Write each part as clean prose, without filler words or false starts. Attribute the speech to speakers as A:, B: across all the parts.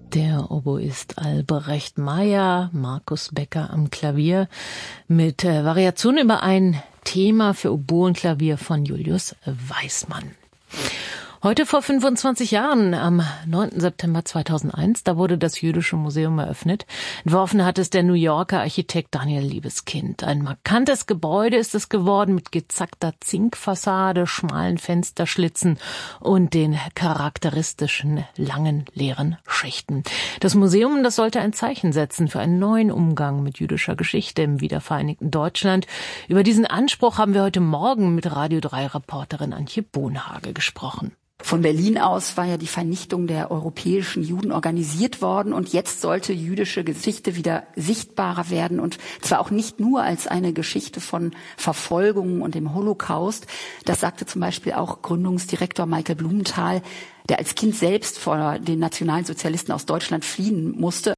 A: Der Oboist Albrecht Meyer, Markus Becker am Klavier mit Variation über ein Thema für Oboe und Klavier von Julius Weissmann. Heute vor 25 Jahren, am 9. September 2001, da wurde das Jüdische Museum eröffnet. Entworfen hat es der New Yorker Architekt Daniel Liebeskind. Ein markantes Gebäude ist es geworden mit gezackter Zinkfassade, schmalen Fensterschlitzen und den charakteristischen langen, leeren Schichten. Das Museum, das sollte ein Zeichen setzen für einen neuen Umgang mit jüdischer Geschichte im wiedervereinigten Deutschland. Über diesen Anspruch haben wir heute Morgen mit Radio 3-Reporterin Antje Bohnhage gesprochen.
B: Von Berlin aus war ja die Vernichtung der europäischen Juden organisiert worden und jetzt sollte jüdische Geschichte wieder sichtbarer werden und zwar auch nicht nur als eine Geschichte von Verfolgung und dem Holocaust. Das sagte zum Beispiel auch Gründungsdirektor Michael Blumenthal, der als Kind selbst vor den Nationalsozialisten aus Deutschland fliehen musste.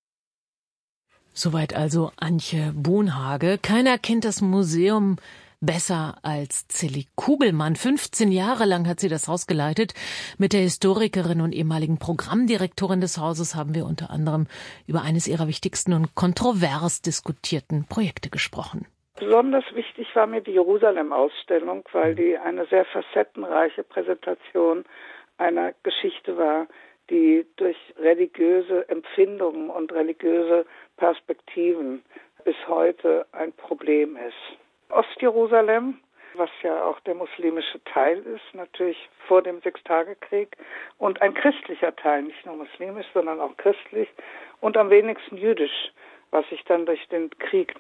A: Soweit also Antje Bohnhage. Keiner kennt das Museum besser als Zilli Kugelmann. 15 Jahre lang hat sie das Haus geleitet. Mit der Historikerin und ehemaligen Programmdirektorin des Hauses haben wir unter anderem über eines ihrer wichtigsten und kontrovers diskutierten Projekte gesprochen.
C: Besonders wichtig war mir die Jerusalem-Ausstellung, weil die eine sehr facettenreiche Präsentation einer Geschichte war, die durch religiöse Empfindungen und religiöse Perspektiven bis heute ein Problem ist. Ostjerusalem, was ja auch der muslimische Teil ist, natürlich vor dem Sechstagekrieg, und ein christlicher Teil, nicht nur muslimisch, sondern auch christlich und am wenigsten jüdisch, was sich dann durch den Krieg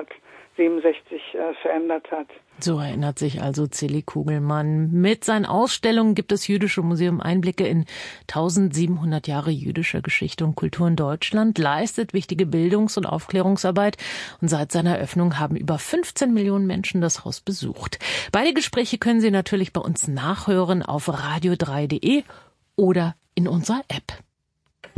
C: 1967 verändert hat.
A: So erinnert sich also Zilli Kugelmann. Mit seinen Ausstellungen gibt das Jüdische Museum Einblicke in 1700 Jahre jüdischer Geschichte und Kultur in Deutschland, leistet wichtige Bildungs- und Aufklärungsarbeit und seit seiner Eröffnung haben über 15 Millionen Menschen das Haus besucht. Beide Gespräche können Sie natürlich bei uns nachhören auf radio3.de oder in unserer App.